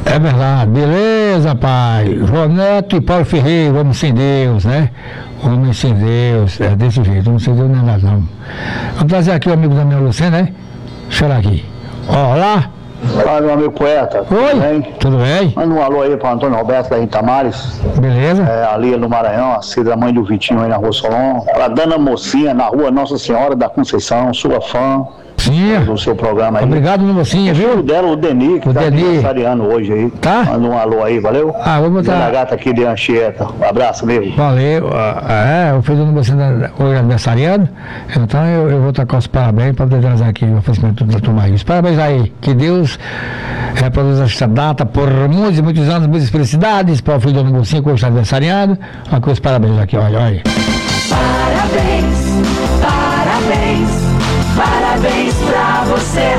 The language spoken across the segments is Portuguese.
É verdade, beleza, pai. João Neto e Paulo Ferreira, homem sem Deus, né? Homem sem Deus, é desse jeito, homem sem Deus não é nada, não. Vamos trazer aqui o amigo da minha Lucena, né? Deixa eu olhar aqui. Olá. Olá, meu amigo poeta. Oi. Tudo bem? Tudo bem? Manda um alô aí para Antônio Roberto da Itamares. Beleza? Ali no Maranhão, a filha da mãe do Vitinho aí na Rua Solon. Para Dana Mocinha, na Rua Nossa Senhora da Conceição, sua fã. Sim. Do seu programa aí. Obrigado, Mocinha, viu? O filho dela, o Deni, que o tá Deni. aniversariando hoje aí. Tá? Manda um alô aí, valeu? Vou botar. Da gata aqui de Anchieta. Um abraço, amigo. Valeu. O filho do Mocinha hoje é aniversariando. Então eu vou tocar os parabéns para poder trazer aqui o oferecimento da turma aí. Os parabéns aí. Que Deus reproduza esta data por muitos e muitos anos, muitas felicidades para o filho do Mocinha que hoje está aniversariando. Aqui os parabéns aqui, olha. Parabéns, parabéns. Parabéns pra você.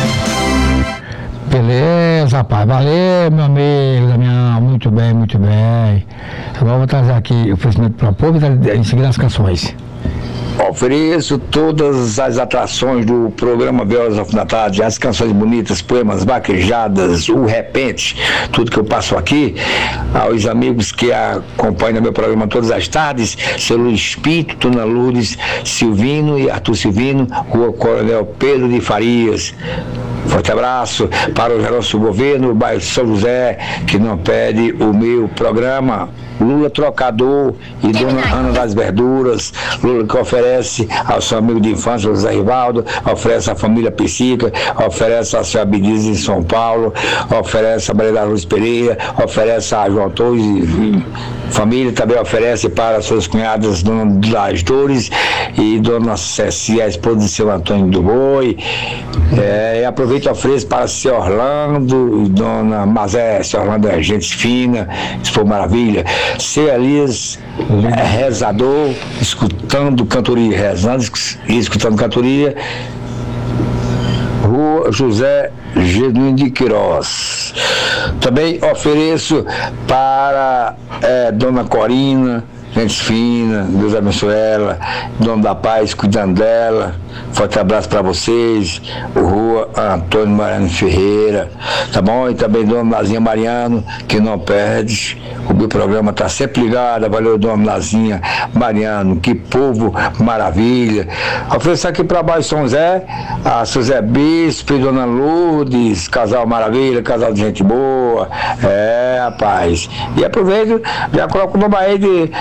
Beleza, pai. Valeu, meu amigo, Damião. Muito bem, muito bem. Agora vou trazer aqui o oferecimento para o povo e em seguida as canções. Ofereço todas as atrações do programa Violas of da Tarde, as canções bonitas, poemas vaquejadas, o repente, tudo que eu passo aqui, aos amigos que acompanham meu programa todas as tardes, seu Luiz Pinto, Dona Lourdes Silvino e Arthur Silvino, Rua Coronel Pedro de Farias. Forte abraço para o nosso governo, o bairro São José, que não pede o meu programa. Lula Trocador e Dona Ana das Verduras. Lula que oferece ao seu amigo de infância, José Rivaldo, oferece à família Psica, oferece a sua Abdias em São Paulo, oferece a Maria da Luz Pereira, oferece a João Torres e família, também oferece para suas cunhadas Dona das Dores e Dona Ceci, a esposa de seu Antônio do Boi. E aproveito e ofereço para seu Orlando e Dona Mazé. Seu Orlando é gente fina, isso foi maravilha. Seu Elias é rezador, escutando cantoria, rezando e escutando cantoria. Rua José Genuíno de Queiroz. Também ofereço para Dona Corina, gente fina, Deus abençoe ela, Dona da Paz, cuidando dela. Forte abraço para vocês. Rua Antônio Mariano Ferreira, tá bom? E também Dona Nazinha Mariano, que não perde. O meu programa tá sempre ligado. Valeu, Dona Nazinha Mariano, que povo maravilha. Ofereço aqui para baixo São José, a José Bispo e Dona Lourdes, casal maravilha, casal de gente boa. Rapaz. E aproveito, já coloco o nome aí de